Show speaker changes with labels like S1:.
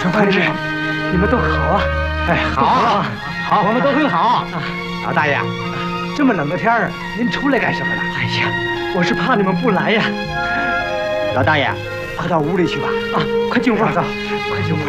S1: 陈凡志，你们都好啊！
S2: 哎，好，好，我们都很好。老大爷，
S1: 这么冷的天儿，您出来干什么呢？哎呀，我是怕你们不来呀。
S2: 老大爷，
S1: 快到屋里去吧。啊，快进屋，快进屋。